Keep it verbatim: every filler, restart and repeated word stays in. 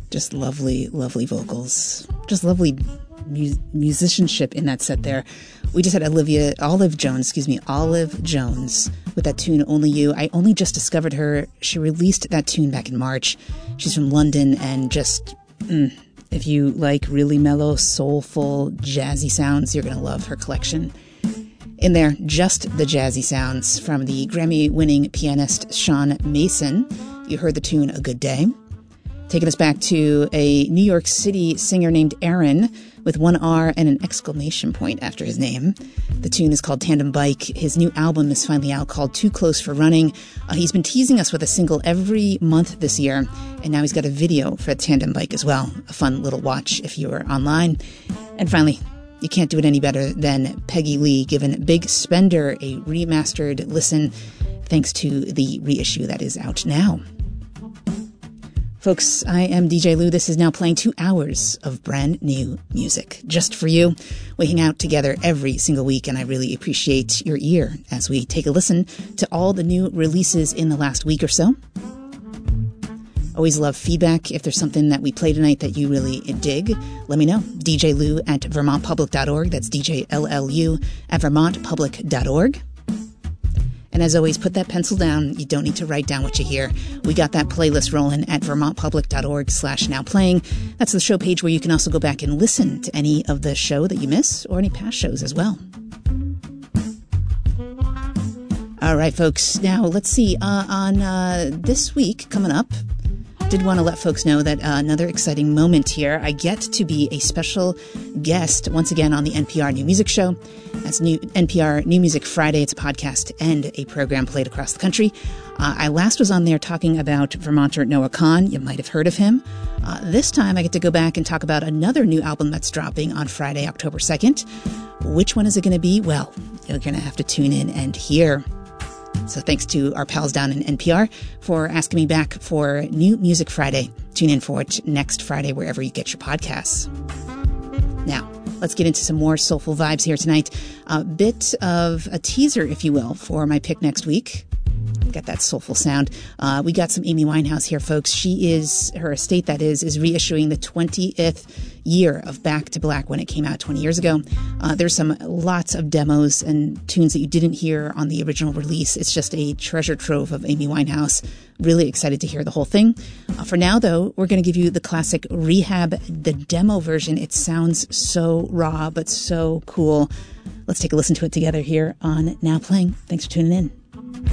Just lovely, lovely vocals. Just lovely mu- musicianship in that set there. We just had Olivia, Olive Jones, excuse me, Olive Jones with that tune, Only You. I only just discovered her. She released that tune back in March. She's from London, and just, mm, if you like really mellow, soulful, jazzy sounds, you're going to love her collection. In there, just the jazzy sounds from the Grammy-winning pianist Sean Mason. You heard the tune A Good Day. Taking us back to a New York City singer named Aaron with one R and an exclamation point after his name. The tune is called Tandem Bike. His new album is finally out, called Too Close for Running. Uh, he's been teasing us with a single every month this year, and now he's got a video for Tandem Bike as well. A fun little watch if you're online. And finally, you can't do it any better than Peggy Lee giving Big Spender a remastered listen, thanks to the reissue that is out now. Folks, I am D J Lou. This is now playing two hours of brand new music just for you. We hang out together every single week, and I really appreciate your ear as we take a listen to all the new releases in the last week or so. Always love feedback. If there's something that we play tonight that you really dig, let me know. D J Lou at vermont public dot org. That's D J L L U at vermont public dot org. And as always, put that pencil down. You don't need to write down what you hear. We got that playlist rolling at vermont public dot org slash now playing. That's the show page where you can also go back and listen to any of the show that you miss or any past shows as well. All right, folks. Now, let's see. Uh, on uh, this week coming up, did want to let folks know that uh, another exciting moment here. I get to be a special guest once again on the N P R New Music Show. That's new N P R New Music Friday. It's a podcast and a program played across the country. Uh, I last was on there talking about Vermonter Noah Kahan. You might have heard of him. Uh, this time I get to go back and talk about another new album that's dropping on Friday, October second. Which one is it going to be? Well, you're going to have to tune in and hear. So thanks to our pals down in N P R for asking me back for New Music Friday. Tune in for it next Friday wherever you get your podcasts. Now, let's get into some more soulful vibes here tonight. A bit of a teaser, if you will, for my pick next week. Got that soulful sound. Uh, we got some Amy Winehouse here, folks. She is, her estate that is, is reissuing the twentieth year of Back to Black when it came out twenty years ago. Uh, there's some lots of demos and tunes that you didn't hear on the original release. It's just a treasure trove of Amy Winehouse. Really excited to hear the whole thing. Uh, for now, though, we're going to give you the classic Rehab, the demo version. It sounds so raw, but so cool. Let's take a listen to it together here on Now Playing. Thanks for tuning in.